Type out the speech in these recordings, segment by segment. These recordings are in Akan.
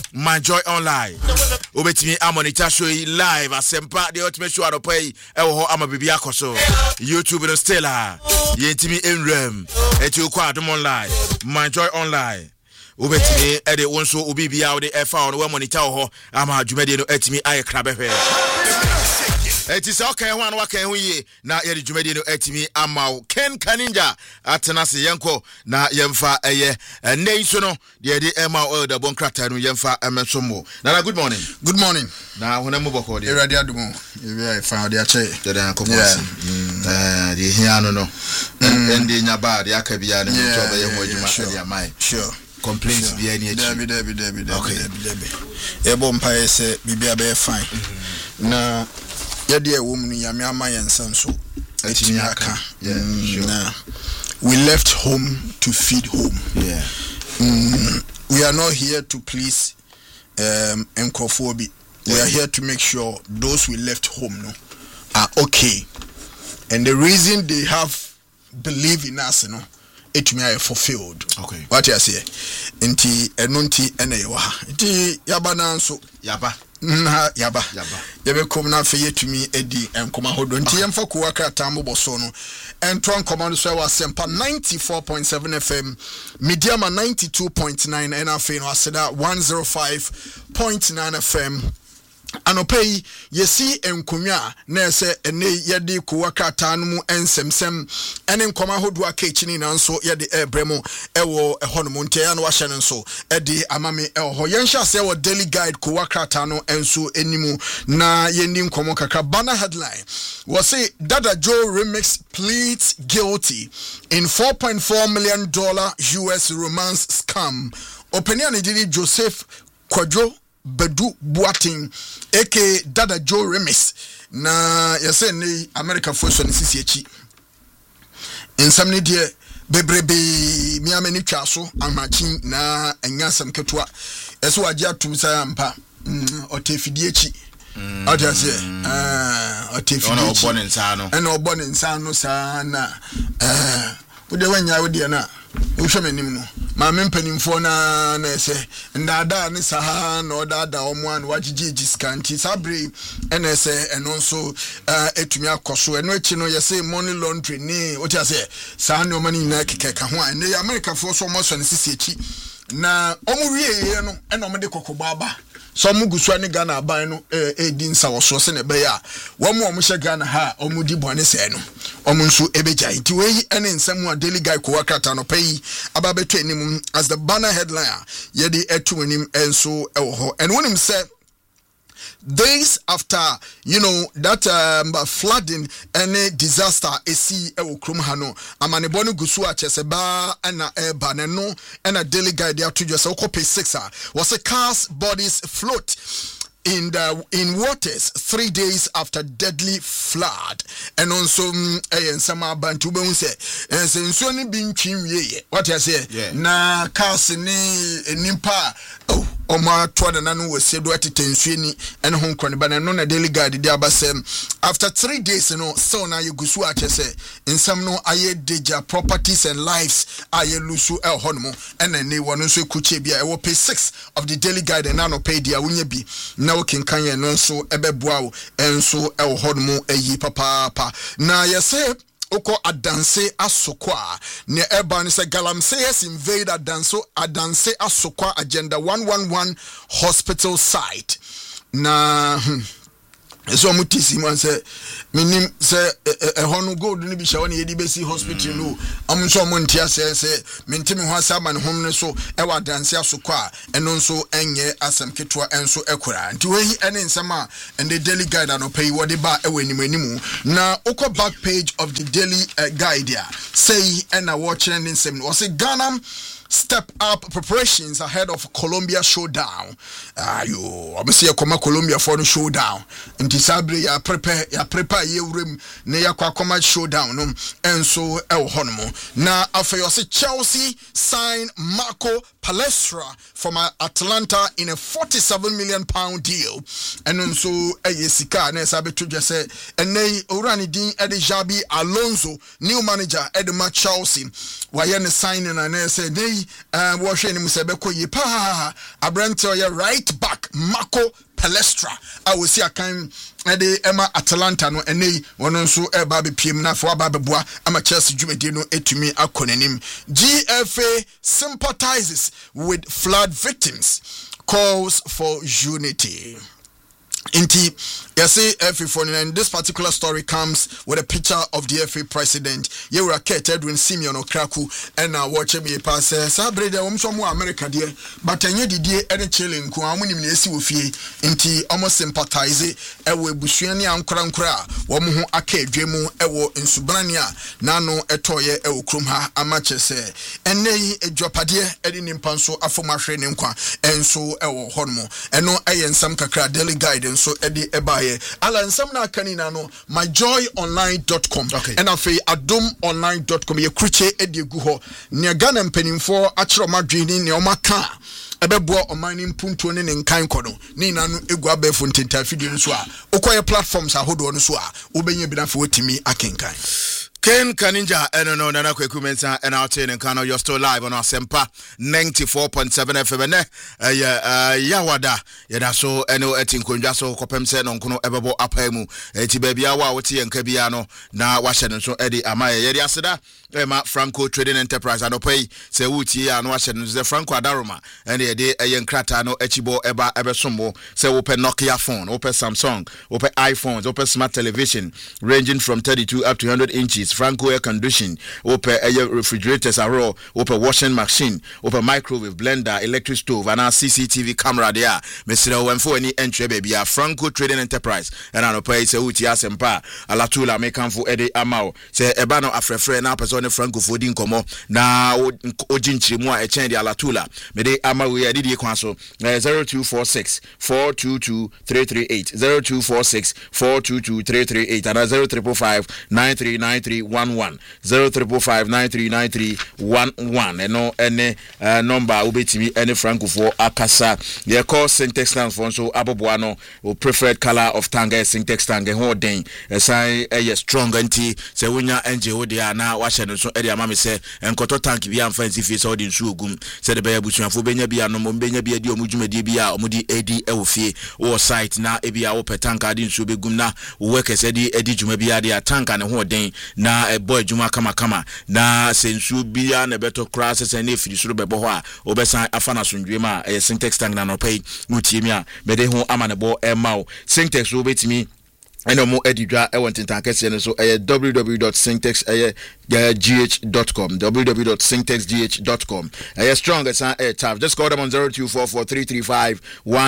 My Joy Online. Obetimi Amonita show live asempa the ultimate show adopai ewo ama bibia koso. YouTube no Stella. Yentimi Enrem. Eti ukwa adom online. My Joy Online. Obetimi ede wonso obibia wo de efa wo monitor ho ama adwumade no etimi aye krabehwe. Eti se okay ho an waka ho yi na ye de dwumade no etimi ama Ken Kaninja atena se yenko na yemfa eye nei so no de de ema oil da bon krata no yemfa emensomo. Na good morning. Good morning. Na hona mu boko de. Erade adumo. Ye fa de ache. De dan kokosi. De hia no no. Ende nya ba de aka bia ne to be ye ho adwuma de amai. Sure. Complaints be any Debi. Ebo mpa se bibia be fine. Na yede e wom ni yame ama yensan so etimi aka. Na we left home to feed home. We are not here to please encrophobi. We are here to make sure those we left home no are okay. And the reason they have believe in us no it may have fulfilled. Okay. What you say? Inti enunti enewa. Inti yaba nanso. Yaba. Yaba. Yabe komna feye tumi edi enkoma hodo. Inti yemfa kuwa kratambo bosono. Entron command so wa sempa 94.7 FM, Mediama 92.9 and afeno aseda 105.9 FM. Anopei yesi enkunwa na ese ene yede kuwa krata no mu ensemsem ene nkoma hodo akechini na nso yede ebremo ewo ehono ntia ya no wahye nso ede amame eho yenhya se ewo daily guide kuwa krata no enso enimu na yendi nkomo kaka banner headline was say Dada Joe remix pleads guilty in $4.4 million US romance scam. Opinion didi Joseph Kwadwo Bedu Boating aka Dada Joe Remix na yase ne America for so sisi echi ensam ne de bebrebe mi amani twa so amachi na anyasam ketwa eso age atum sa ampa otefidi echi odase otefidi echi ona obone nsa no sa na wode wanya wode na wohwemanim no ma mempanimfo na na ese ndada ne saha na odada omo an wagigigi skanti sabre ena ese eno nso etumi akoso eno echi no yese money laundry ni otiase sa ne omani na kekeka ho an ne America fo so mo so ne sisi echi na omo wieye no ena omo de kokoba aba so mu gusu ani Ghana aban no edi nsa wo so se ne be ya wo mo hye Ghana ha omo di bone se no omo nso ebeja nti we ene nsam a daily guy ko wakata no pay ababeto anim as the banner headline yedi etu anim enso ewo ho and when him say days after that flooding and disaster esi ewo krom ha no amanebo no gusu a chese ba na eba ne no na daily guide ya to just page 6 was a car's bodies float in waters 3 days after deadly flood and also ensama bantu be say enso ni bi ntwinwie what I say na cars ni nimpa Oma twada nanu wese do atitensuo ni ene ho nkwane ba no na daily guide dia basem after 3 days so na yegusu achese nsam no aye deja properties and lives aye lusu hono ene ne wono so ekuche bia e wo page 6 of the daily guide and no pay dia wonya bi na wo kenkan ye no so ebeboa wo enso hono ayi papa na yese Oko adanse asokwa ne eba ni se galamsey has invade adanse asokwa agenda 111 hospital site na so mutisi man se minim se ehonu gold ni bi sha woni yedi besi hospital no amso mo ntia se mentimi ho asaba ne hom ne so e wa adanse asokwa eno nso enye asem ketwa enso ekura nti we ene nsema and the daily guide no pay wodi ba ewenimanimu na oko back page of the daily guide here say ena watching nsem was Ghana step up preparations ahead of Colombia showdown. Obviously Colombia for the showdown. Nti sabre ya prepare ye urem ne yakwa koma showdown no enso hono na afeyose Chelsea sign Marco Palestra from Atlanta in a £47 million deal. And also sika na sabeto jese ene urani din ede Xabi Alonso new manager edema Chelsea waye ne signing na say dey yi wɔhwɛ ne mu sɛ bɛkɔ yi pa abrante ɔyɛ right back Marco Palestra a wosi akan de Emma Atalanta no ene wono nso eba be piem na fo aba beboa ama Chelsea dwumadi no etumi akonanim. GFA sympathizes with flood victims, calls for unity. Inti yasi FA 49. This particular story comes with a picture of the FA president Yewura Kate Edwin Simeon Okraku and watch me pass sabre de omso mu America de but enye didie ene chilling ku amunim na esi ofie inti almost sympathize ewo ebusua ne ankora wo mo ho aka edwemu ewo nsubrane a nano etoye ewo krom ha amache se ene yi edwapade edi nimpa nso afomahwe ne nkwa enso ewo honmo eno eye nsam kakra daily guide so edi ebaye ala nsam na kanina no myjoyonline.com and afi adomonline.com ye kruche edi egu ho ne Ghana mpanimfo akiro madwini ne omaka ebeboa omani mpunto ne nkan kono ni nanu egu abefo ntenta video so a okoye platforms ahodo no so a obenye bi na fe wotimi akenkan Ken Kaninja no nana kweku mensa and out in Kano. You're still live on our Sempa 94.7 FM. Yawada yada so eno etin kunja so kopemse no kono ebebo apemu eti baby awa woti enkabiano na wahye no so edi amaye yedi aseda ema Franco Trading Enterprise anopai se wuti ya no wahye no ze Franco Adaroma ene yede enkrata no echibo eba ebesombo se wope Nokia phone, wope Samsung, wope iPhones, wope smart television ranging from 32 up to 100 inches. Franco air condition, open air refrigerators are raw, open washing machine, open microwave, blender, electric stove, and our CCTV camera there. Mr. When for any entry baby, Franco Trading Enterprise, and I pay se uti asempa, alatula mekan for Eddie Amao, say ebano afrefre na person Franco for din komo, na ojinchi mwa echendi alatula, mede Amao ya didi kwanso, 0246 422 338, 0246 422 338, and 0355 9393 11 0355939311 eno ene number ubetimi ene Franco for akasa ye call syntax stand for so aboboano o preferred color of tanga syntax tanga ho den esan eye strong anti se wonya enje wo dia na wahye no so ede amame se enkoto tank bia amfansi fi so de nsu ogum se de baya busuafo benya bia no mo benya bia di omudwumadi bia omudi edi ewofie wo site na ebia wo petanka de nsu begum na wo workers di edi dwuma bia de tanka ne ho den na a boy juma kama na sensu bia na beto cross se na efiri suru bebo ho a obesan afana sondwema syntax tank na no pay mutiemi a mede ho amanebo emao syntax obetimi eno mo edidwa e won tintankese ne so www.syntexgh.com www.syntexgh.com strong as tough. Just call them on 0244-335-168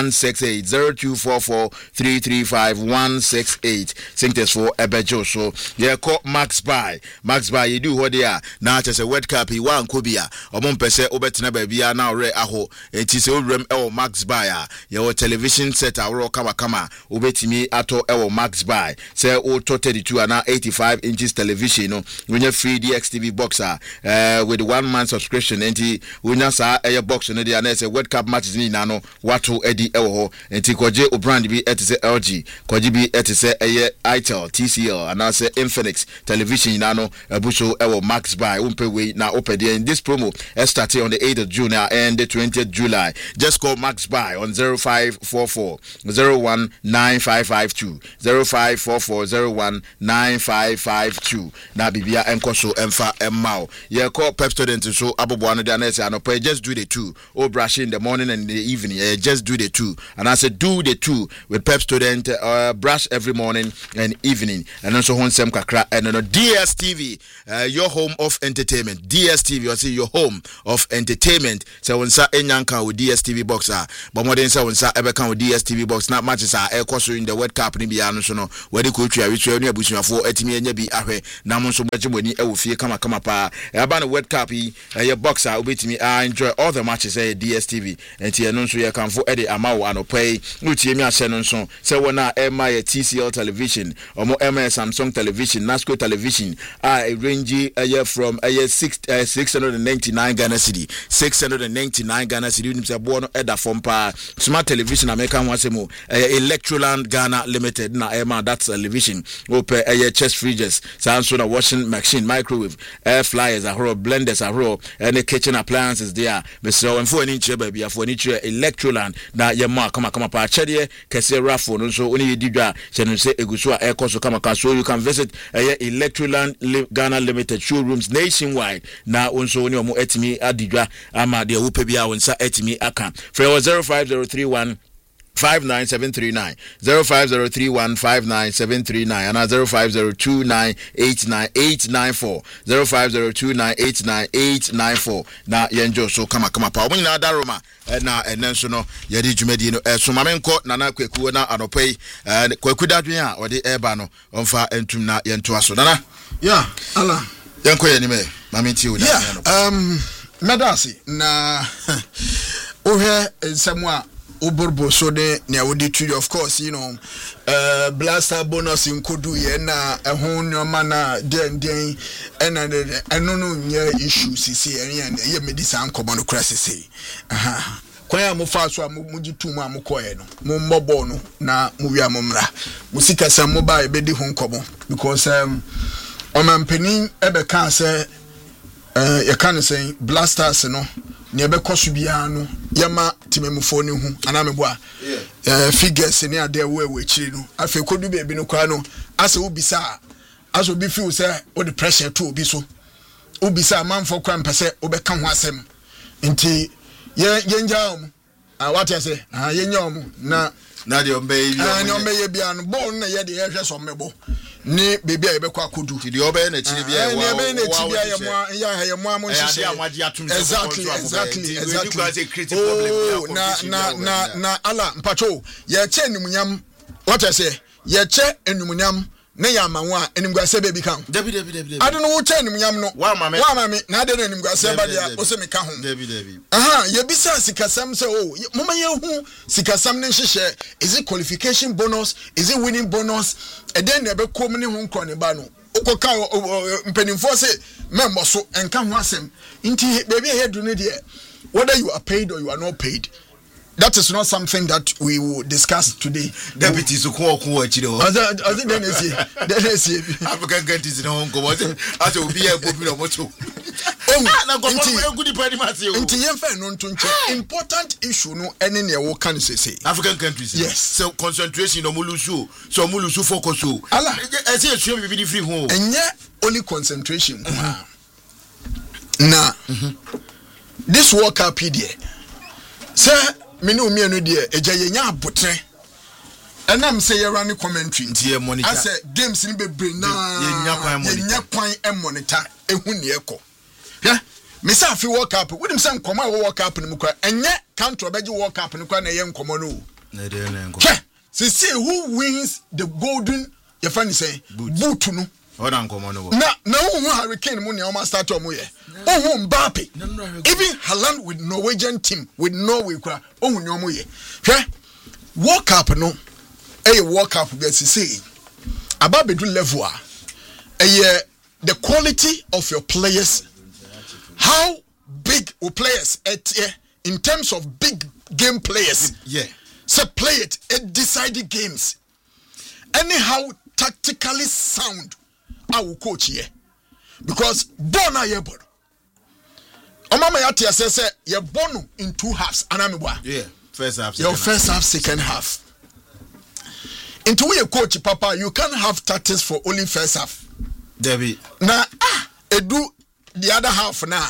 0244-335-168 Syntax for Ebejo. So yeah, call Max Buy you do what they are now just a wet cap he wan kobia omon pese obetena bia now re aho enti se orem e Max Buy your television set awro kama obetimi ato e Max Buy say o 32 and 85 inches television no when you free DXTV boxer with 1 month subscription enti unya sa air box no dey na say World Cup matches ni na no wato edi ewo enti koje o brand bi etise LG koje bi etise aye Itel TCL and say Infinix television na no abuso ewo Max Buy umpe we na opede in this promo started on the 8th of June and the 20th July. Just call Max Buy on 0544 019552 0544 019552 na bibia enkoso emfa emmao ye call pep student so abobo no dey na say anopa just do the two or brush in the morning and in the evening just do the two and I said do the two with pep student brush every morning and evening and also honsem kakra and no DSTV your home of entertainment DSTV or say your home of entertainment so wonsa enyanka with DSTV box but more than say wonsa ebeka with DSTV box na matches ekoso in the World Cup ni bia no so no we dey ko twa we twa ni abusuafo atimi anya bi ahwe na mo so bagimoni ewo fie kama pa eba na World Cup yi boxer obetimi enjoy all the matches DSTV enti eno nso ye kanfo ede amawo anopai utiemi ahye no nso se wona ema ye TCL television omo ema Samsung television Nasco television range from 699 Ghana cedi 699 Ghana cedi nim se bo no eda from pa smart television American wasemo Electroland Ghana Limited na ema plasma, that's television, open air chest fridges, Samsung washing machine, microwave, air fryers, blenders, and the kitchen appliances there. Mr. And for an inch, baby, for an inch, Electroland, na yama, come up, Chedie, Cassia Raffo, and so only Diga, Shannon say, Egusua, Air Cost, come across, so you can visit Electroland Ghana Limited showrooms nationwide. Now, also, no more etimi Adiga, Ama, the Upebia, and Sa etimi Aka. For 05031 59739 05031 59739 and 05029898994 05029898994 na yenjo so kama pa omo nyina daroma na enenso no yedi dwumadi no so mamenko nana kwaku na anopai kwaku dadwen a ode eba no onfa entum na yento aso nana yeah ala yenko yenime mamenti o da no medasi na ohe nsemo Uburbo so de near would do, of course, you know, blaster bonus in Kodu, na a home your manner, den, and I don't know near issues, and ye medicine common crisis. Kwaya Mufaso, Mujituma Mukoeno, Mumbobono, na Muvia Mumra, Musika Sam mobile bedi home common, because Oman Penin Ebe can say, you can't say blasters, no. Niebe kosubiano yama timemufoni hu anamebwa figures ni ade we chiri no afi kodu be no kwa no ase ubisa ase obi feel say o the pressure to obi so ubisa manfo kwa mpese obeka ho asem nti yenja om what I say yenya om na de ombe bia no ball na ye de hwe so mebo ni baby a yebekwa kodu ti de obe na chiri bia wa ya mo amon shise exactly na ala mpacho ye che enumunyam what I say ye che enumunyam na ya manwo a enimguase baby kan debi ado no wo che enumunyam no wa mame na ade no enimguase ba dia o se me ka ho debi ye bisa sikasam se mama ye hu sikasam ne hihye is it qualification bonus is it winning bonus and then ebe kom ne hu nkro ne ba no ukoka mpenimfo se membo so enka ho asem nti baby here do ne de whether you are paid or you are not paid. That is not something that we will discuss today. Deputy Suko Chiro. I think then African countries in Hong Kong. I will be a popular moto. Important issue no any what can say African countries. Yes. So concentration no mulusu. So mulusu focus so. Allah. I say show me be free home. And yet only concentration. Now this World Cup PD. Sir Minu mienu die eja yenya abotre enam say ye run commentary ntie monitor I say games ni bebre na yenya kwan e monitor ehu ne ekọ hwe me say afi World Cup wodim say nkoma World Cup ni mukra enye country obeji World Cup ni kwa na ye nkomo no na de na nkomo hwe see who wins the golden you find say boot no oda nkomo no na who Hurricane mu ne o ma start o mu ye oh Mbappe even Haaland with Norwegian team with Norway kwa oh nyomo ye hwe World Cup no World Cup be say about bedu level the quality of your players, how big your players in terms of big game players so play it decide games anyhow tactically sound our coach here because born are able Omama yati say you're born in two halves anamibwa first half first half second half into your coach papa you can't have tactics for only first half Debbie na edu the other half na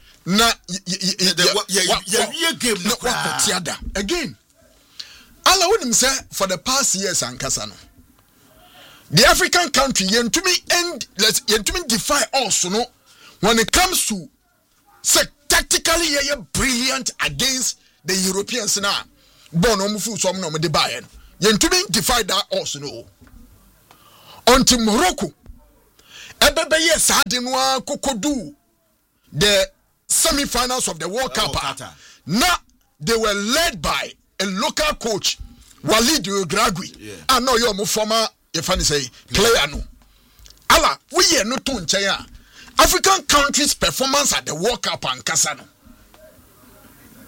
game again Allah would say for the past years ankasa no the African country yentumi defy also no when it comes to say tactically brilliant against the Europeans now born on fu so no de buy yentumi defy that also no until Morocco ebebe yes adinwa kokodu the semi-finals of the World Cup now they were led by a local coach Walid Regragui I know you're former if I say player no Allah we are no to nchaya African countries performance at the World Cup and Kasano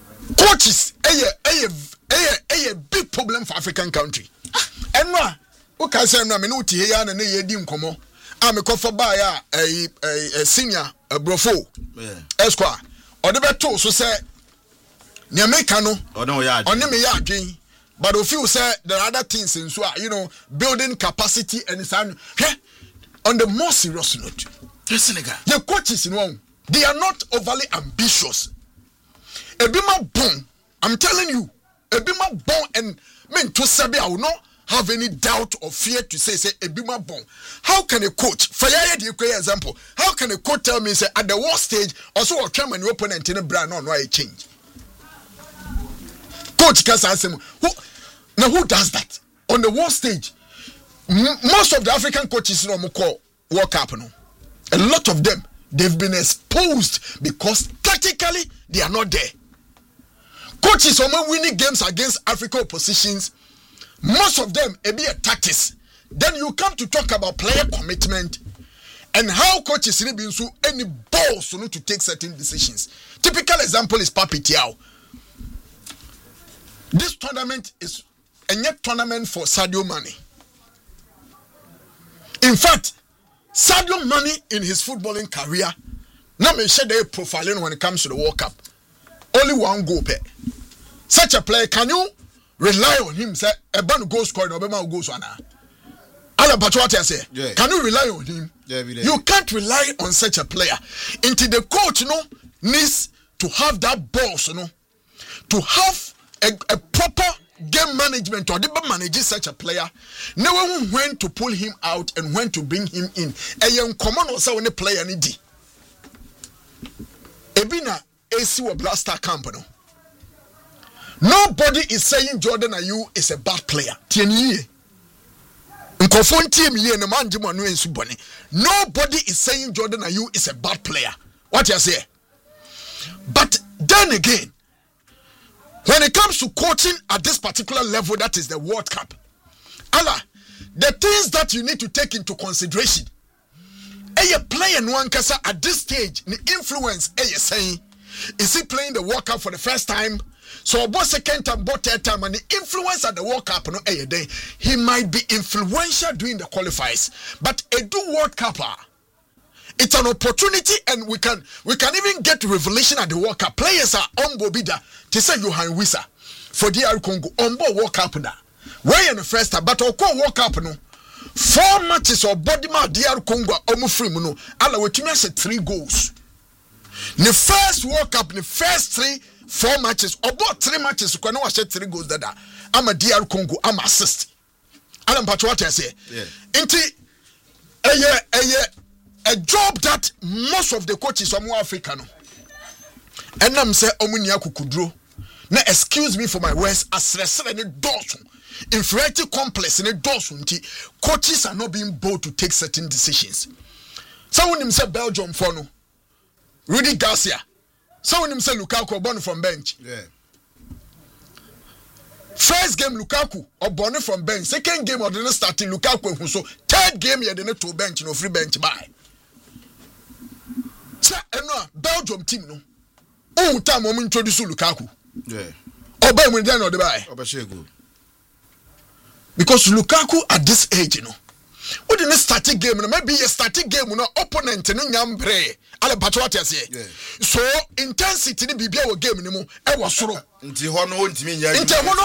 coaches a big problem for African country and okay say no me no tie ya na ye di nkomo a me kofa ba ya senior brofo esquire o de beto so say ne America no on me ya adwen but if you say there are other things in so building capacity and so on the more serious note the coaches they are not overly ambitious. Ebima bon, I'm telling you, Ebima bon, and men to sabi I will not have any doubt or fear to say Ebima bon. How can a coach, for the example, how can a coach tell me say at the worst stage also a come and opponent in a brand on why it change? Coach can ask him who does that on the worst stage? Most of the African coaches call World Cup no. A lot of them they've been exposed because tactically they are not there. Coaches are winning games against African oppositions. Most of them be a tactics. Then you come to talk about player commitment and how coaches need been so any balls to take certain decisions. Typical example is Papi Thiaw. This tournament is a net tournament for Sadio Mane. In fact, Sadio Mane in his footballing career, now me share the profiling when it comes to the World Cup. Only one goal per. Such a player, can you rely on him? Say a ban goal scoring or Obama goes on. What I say? Yeah. Can you rely on him? Yeah, you can't rely on such a player. Until the coach, needs to have that boss, to have a proper game management or the manage such a player, knowing when to pull him out and when to bring him in. A young common also when a player need. Ebina AC or Blaster Company. Nobody is saying Jordan Ayew is a bad player. Nobody is saying Jordan Ayew is a bad player. What you say? But then again, when it comes to coaching at this particular level, that is the World Cup, the things that you need to take into consideration, a player at this stage, the influence, saying, is he playing the World Cup for the first time? So about second time, about third time, and the influence at the World Cup, he might be influential during the qualifiers, but a do World Cup. It's an opportunity, and we can even get revelation at the World Cup. Players are on Bobida to say Johan Wissa for DR Congo on board World Cup now. Where in the first time, but I'll call World Cup no. 4 matches of Bodima DR Congo almost free muno. Allah we said 3 goals. The first World Cup, the first 4 matches, about 3 matches, you can know I said 3 goals that I'm a DR Congo, I'm assist. Alan Patwati I say. Yeah. Inti a job that most of the coaches are more African. And I'm say omunia kukudro. Now excuse me for my words, as any dorsum. Inferiority complex in a dorsum. Coaches are not being bold to take certain decisions. Someone himself Belgium for no. Rudy Garcia. Someone himself Lukaku born from bench. Yeah. First game Lukaku or born from bench. Second game or didn't start in Lukaku. So third game you didn't to bench, free bench by. Belgium team no. Oh, time we introduce Lukaku. Yeah. Or buy when they know the buy. Because Lukaku at this age, what in a starting game? Maybe a starting game, opponent and Yambre. Ale Patwati say. So intensity the BBA game anymore. I was so.